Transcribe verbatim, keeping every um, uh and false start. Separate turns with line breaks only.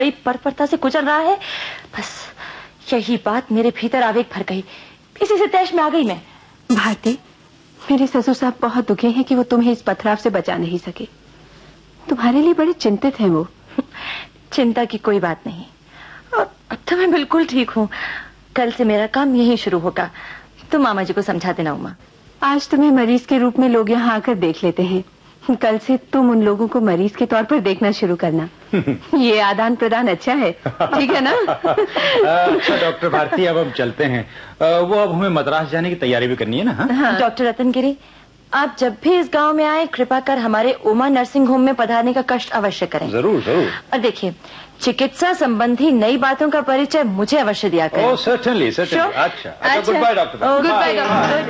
परपरता से गुजर रहा है। बस यही बात मेरे भीतर आवेग भर गई, इसी से तैश में आ गई मैं।
भारती, मेरे ससुर साहब बहुत दुखे हैं कि वो तुम्हें इस पथराव से बचा नहीं सके। तुम्हारे लिए बड़े चिंतित हैं वो।
चिंता की कोई बात नहीं, और अब तो मैं बिल्कुल ठीक हूँ। कल से मेरा काम यही शुरू होगा। तुम मामा जी को समझा देना उमा।
आज तुम्हें मरीज के रूप में लोग यहाँ आकर देख लेते हैं, कल से तुम उन लोगों को मरीज के तौर पर देखना शुरू करना। ये आदान प्रदान अच्छा है, ठीक है ना?
अच्छा डॉक्टर भारती, अब हम चलते हैं। वो अब हमें मद्रास जाने की तैयारी भी करनी है ना?
हाँ। डॉक्टर रतनगिरी, आप जब भी इस गांव में आए कृपा कर हमारे उमा नर्सिंग होम में पधारने का कष्ट अवश्य करें।
जरूर जरूर।
और देखिए, चिकित्सा संबंधी नई बातों का परिचय मुझे अवश्य दिया करें।
ओह सर्टेनली सर्टेनली। अच्छा अच्छा, good by doctor.
Good by doctor.